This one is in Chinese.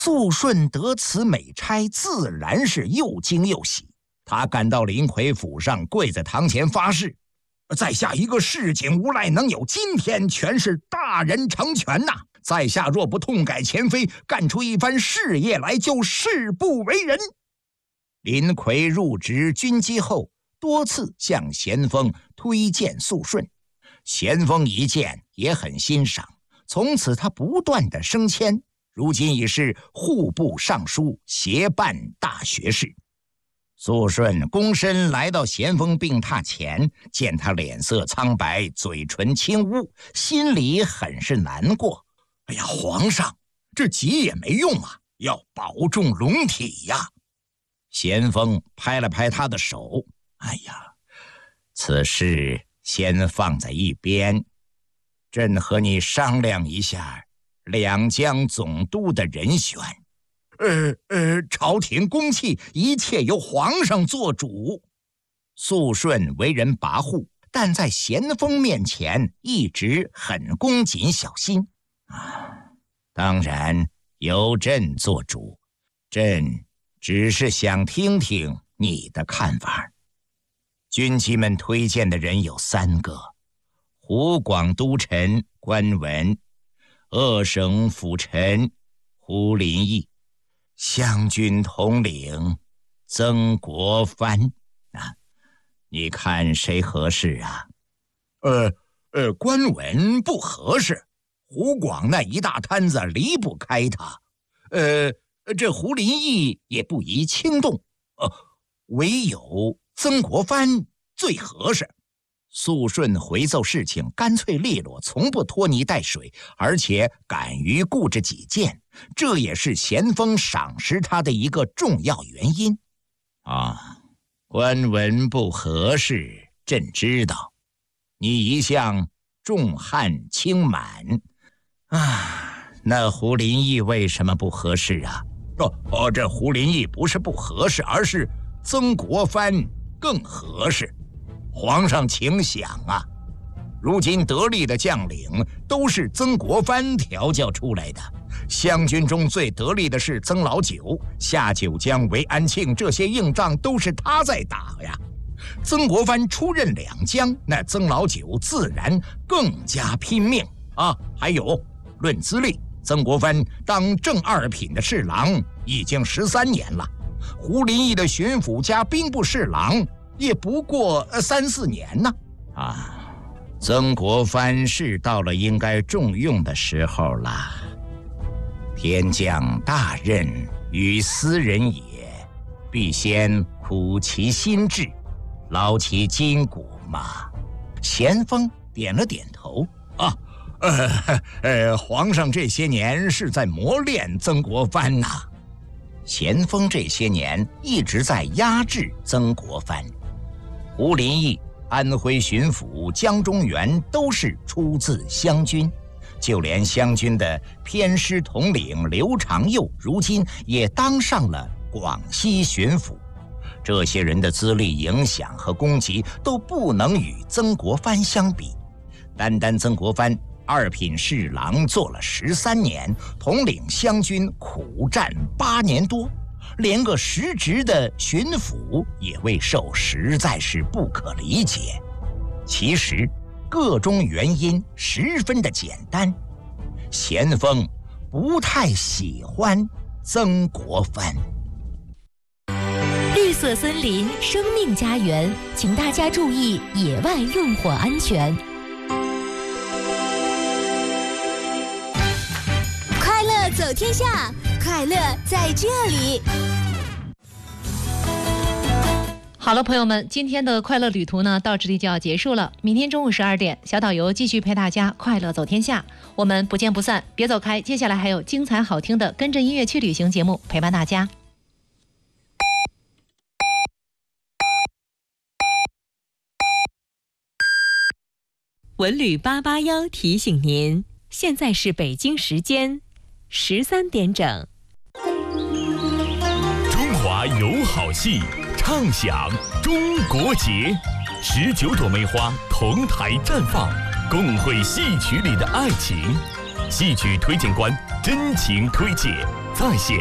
肃顺得此美差，自然是又惊又喜。他赶到林逵府上，跪在堂前发誓：在下一个市井无赖能有今天，全是大人成全呐！在下若不痛改前非，干出一番事业来，就誓不为人。林逵入职军机后，多次向咸丰推荐肃顺，咸丰一见也很欣赏，从此他不断的升迁，如今已是户部尚书，协办大学士。肃顺躬身来到咸丰病榻前，见他脸色苍白，嘴唇轻污，心里很是难过。哎呀，皇上，这急也没用啊，要保重龙体呀。咸丰拍了拍他的手，哎呀，此事先放在一边，朕和你商量一下两江总督的人选。朝廷公器一切由皇上做主。肃顺为人跋扈，但在咸丰面前一直很恭谨小心。当然由朕做主，朕只是想听听你的看法。军机们推荐的人有3个：湖广都臣关文、鄂省辅臣胡林翼、湘军统领曾国藩。你看谁合适啊？关文不合适，湖广那一大摊子离不开他。这胡林翼也不宜轻动，唯有曾国藩最合适。肃顺回奏事情干脆利落，从不拖泥带水，而且敢于顾着己见，这也是咸丰赏识他的一个重要原因。关文不合适，朕知道，你一向重汉轻满那胡林翼为什么不合适啊？这胡林翼不是不合适，而是曾国藩更合适。皇上请想啊，如今得力的将领都是曾国藩调教出来的。湘军中最得力的是曾老九，下九江、围安庆这些硬仗都是他在打呀。曾国藩出任两江，那曾老九自然更加拼命啊。还有论资历，曾国藩当正二品的侍郎已经13年了，胡林翼的巡抚加兵部侍郎也不过3、4年呢。曾国藩是到了应该重用的时候了。天降大任于斯人也，必先苦其心志，劳其筋骨嘛。咸丰点了点头。皇上这些年是在磨练曾国藩呐。咸丰这些年一直在压制曾国藩。胡林翼、安徽巡抚江中源都是出自湘军，就连湘军的偏师统领刘长佑如今也当上了广西巡抚。这些人的资历、影响和功绩都不能与曾国藩相比。单单曾国藩二品侍郎做了13年，统领湘军苦战8年多，连个实职的巡抚也未受，实在是不可理解。其实个中原因十分的简单，咸丰不太喜欢曾国藩。 绿色森林，生命家园，请大家注意野外用火安全。 快乐走天下，快乐在这里。 好了，朋友们，今天的快乐旅途呢，到这里就要结束了。明天中午12点，小导游继续陪大家快乐走天下，我们不见不散。别走开，接下来还有精彩好听的跟着音乐去旅行节目陪伴大家。 文旅881提醒您，现在是北京时间13点整。 中华有好戏，畅享中国节，19朵梅花同台绽放，共绘戏曲里的爱情。戏曲推荐官真情推介， 在线。